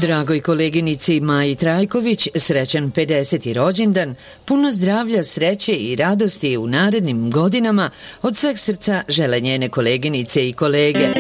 Dragoj koleginici Maji Trajković srećan 50. rođendan, puno zdravlja, sreće i radosti u narednim godinama, od sveg srca žele njene koleginice i kolege.